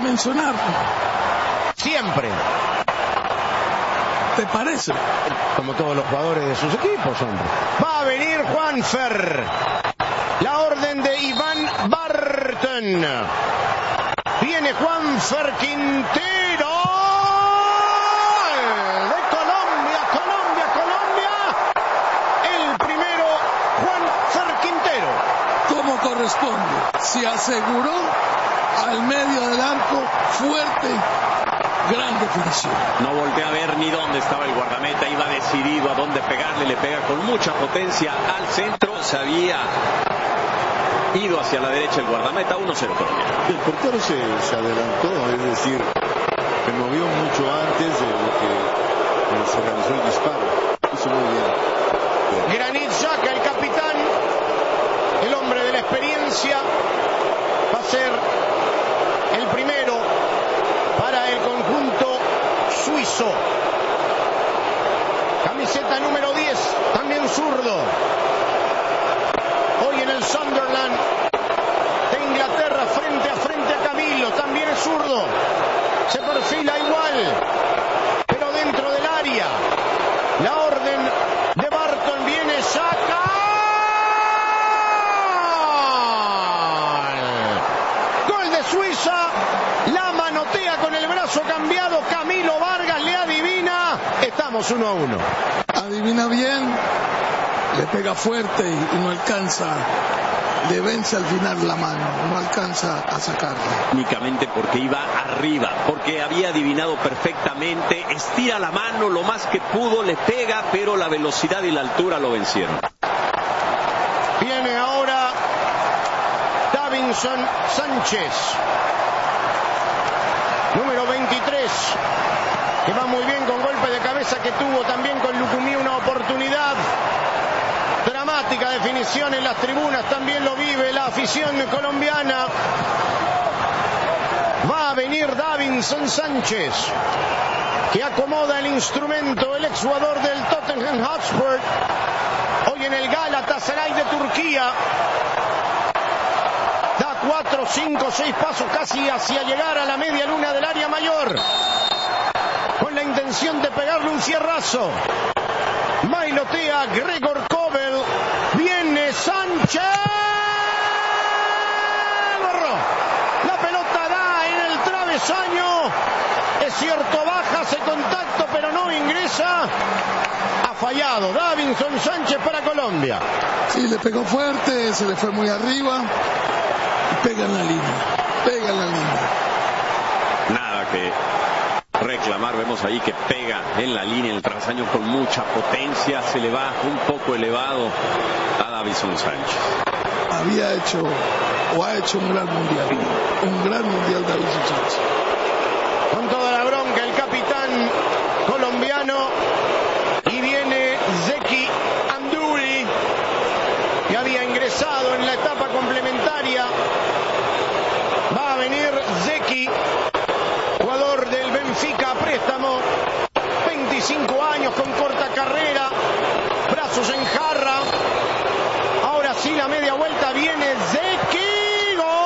mencionarlo. Siempre. ¿Te parece? Como todos los jugadores de sus equipos, hombre. Va a venir Juanfer. La orden de Iván Barton. Viene Juanfer Quintero. De Colombia. El primero, Juanfer Quintero. Como corresponde. Se aseguró al medio del arco, fuerte, gran definición. No volteé a ver ni dónde estaba el guardameta, iba decidido a dónde pegarle, le pega con mucha potencia al centro, se había ido hacia la derecha el guardameta, 1-0 Colombia. El portero se adelantó, es decir, se movió mucho antes de lo que se realizó el disparo. Hizo muy bien. Granit Xhaka, el capitán, el hombre de la experiencia, va a ser el primero para el conjunto suizo. Camiseta número 10, también zurdo. Hoy en el Sunderland de Inglaterra, frente a Camilo, también es zurdo. Se perfila igual, pero dentro del área. La orden de Barton, viene Xhaka. Gol de Suiza. La manotea con el brazo cambiado. Camilo Vargas le adivina. Estamos 1-1. Adivina bien. Le pega fuerte y no alcanza. Le vence al final la mano. No alcanza a sacarla. Únicamente porque iba arriba, porque había adivinado perfectamente. Estira la mano lo más que pudo, le pega, pero la velocidad y la altura lo vencieron. Viene ahora Davinson Sánchez, número 23, que va muy bien con golpe de cabeza que tuvo también con Lucumí, una oportunidad. Dramática definición en las tribunas, también lo vive la afición colombiana. Va a venir Davinson Sánchez, que acomoda el instrumento, el exjugador del Tottenham Hotspur, hoy en el Galatasaray de Turquía. Da 4, 5, 6 pasos casi hacia llegar a la media luna del área mayor, con la intención de pegarle un cierrazo. Bailotea Gregor Kobel. Viene Sánchez. La pelota da en el travesaño. Es cierto, baja, hace contacto, pero no ingresa. Ha fallado Davinson Sánchez para Colombia. Sí, le pegó fuerte, se le fue muy arriba. Y pega en la línea. Nada que reclamar, vemos ahí que pega en la línea, en el travesaño con mucha potencia, se le va un poco elevado a Davinson Sánchez. Había hecho o ha hecho un gran mundial Davinson Sánchez. Con toda la bronca el capitán colombiano, y viene Zeki Anduri, que había ingresado en la etapa complementaria. Va a venir Zeki, jugador del Benfica a préstamo, 25 años con corta carrera, brazos en jarra. Ahora sí, la media vuelta, viene Zeki, gol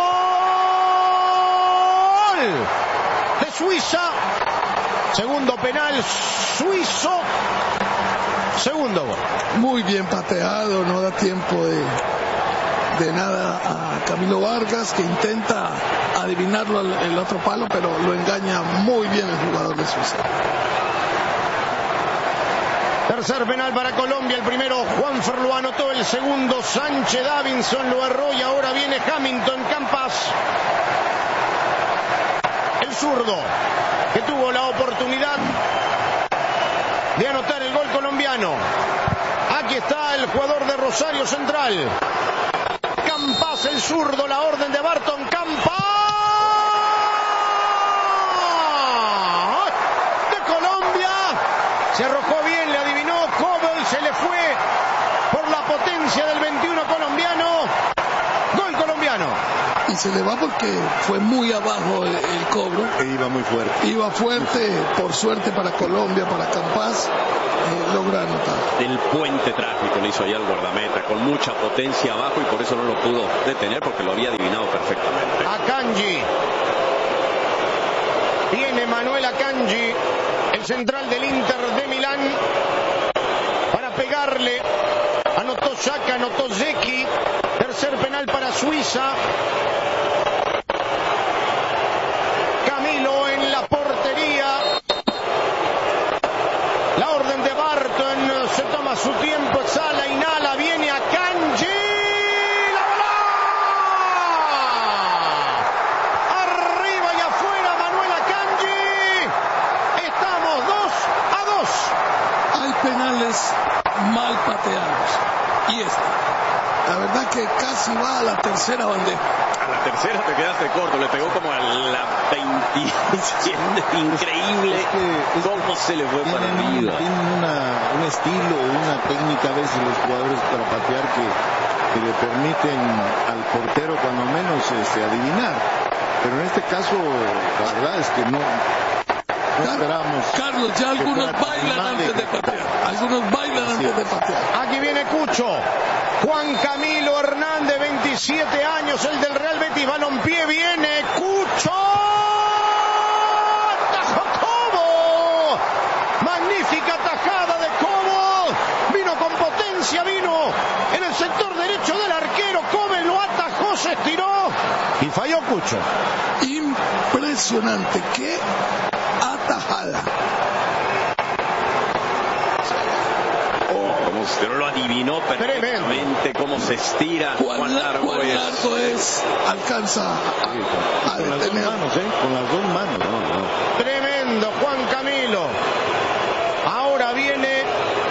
de Suiza, segundo penal suizo, segundo gol. Muy bien pateado, no da tiempo de nada a Camilo Vargas, que intenta adivinarlo el otro palo, pero lo engaña muy bien el jugador de Suiza. Tercer penal para Colombia, el primero Juanfer lo anotó, el segundo Sánchez, Davinson lo erró, y ahora viene Hamilton Campas, el zurdo, que tuvo la oportunidad de anotar el gol colombiano. Aquí está el jugador de Rosario Central, Campas, el zurdo, la orden de Barton. Campas de Colombia, se arrojó bien, le adivinó Kobel, se le fue por la potencia del 21 colombiano. Gol colombiano. Y se le va porque fue muy abajo el cobro. E iba muy fuerte. Iba fuerte, por suerte para Colombia, para Campas, logra anotar. El puente trágico le hizo allá al guardameta, con mucha potencia abajo, y por eso no lo pudo detener, porque lo había adivinado perfectamente. Akanji, Viene Manuel Akanji, el central del Inter de Milán, para pegarle. Anotó Xhaka, anotó Zeki. Tercer penal para Suiza. Camilo en la portería. La orden de Barton, se toma su tiempo, exhala, inhala, viene Akanji. ¡La voló! Arriba y afuera Manuel Akanji. Estamos 2-2. Hay penales mal pateados. Y la verdad que casi va a la tercera bandeja. A la tercera te quedaste corto, le pegó como a la 27. Increíble cómo se le fue para arriba. Tienen un estilo, una técnica a veces los jugadores para patear que le permiten al portero cuando menos adivinar. Pero en este caso, la verdad es que no esperamos. Carlos, ya algunos bailan antes de patear. Algunos bailan antes de patear. Aquí viene Cucho. Juan Camilo Hernández, 27 años, el del Real Betis. Balompié, viene Cucho. ¡Atajó Cobo! Magnífica tajada de Cobo. Vino con potencia, vino en el sector derecho del arquero. Cobo lo atajó, se estiró y falló Cucho. Impresionante. ¡Qué atajada! Pero lo adivinó perfectamente, cómo se estira, cuán largo es. Alcanza a con las dos manos, con las dos manos. No. Tremendo Juan Camilo. Ahora viene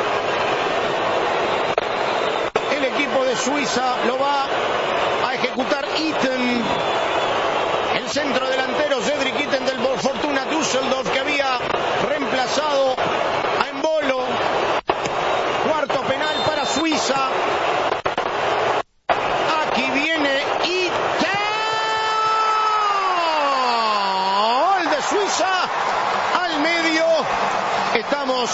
el equipo de Suiza, lo va a ejecutar Itten, el centro delantero Cedric Itten del Fortuna Düsseldorf, que había reemplazado a Embolo. Cuarto penal para Suiza. Aquí viene Itten. El de Suiza al medio. Estamos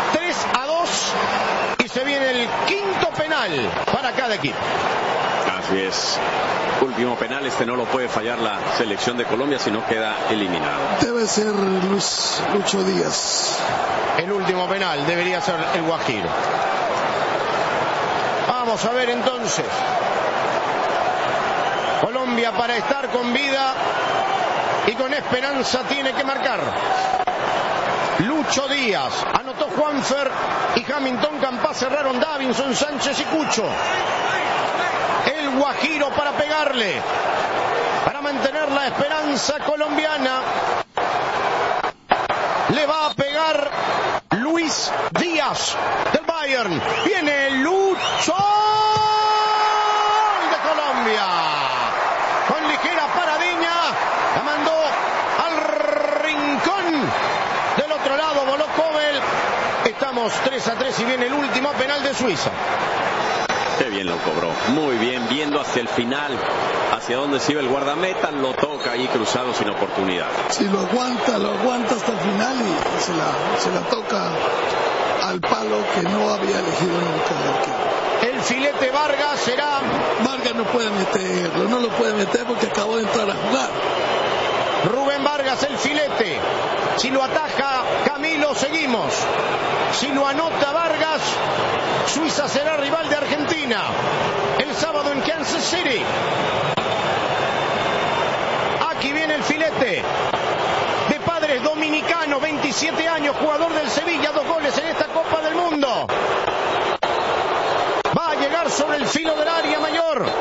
3-2 y se viene el quinto penal para cada equipo. Así es. Último penal, no lo puede fallar la selección de Colombia, si no queda eliminado. Debe ser Lucho Díaz. El último penal debería ser el Guajiro. Vamos a ver entonces. Colombia, para estar con vida y con esperanza, tiene que marcar. Lucho Díaz, anotó Juanfer y Hamilton Campas, cerraron Davinson, Sánchez y Cucho. El Guajiro para pegarle, para mantener la esperanza colombiana. Le va a pegar Luis Díaz del Bayern. Viene Lucho de Colombia. Con ligera paradiña, la mandó al rincón. Del otro lado voló Kobel. Estamos 3-3 y viene el último penal de Suiza. Qué bien lo cobró, muy bien, viendo hacia el final, hacia donde se iba el guardameta, lo toca ahí cruzado sin oportunidad. Si lo aguanta hasta el final y se la toca al palo que no había elegido nunca el arquero. El filete Vargas será... Vargas no puede meterlo, no lo puede meter porque acabó de entrar a jugar. Rubén Vargas, el filete. Si lo ataja Camilo, seguimos. Si lo anota Vargas, Suiza será rival de Argentina el sábado en Kansas City. Aquí viene el filete, de padres dominicanos, 27 años, jugador del Sevilla, 2 goles en esta Copa del Mundo. Va a llegar sobre el filo del área mayor.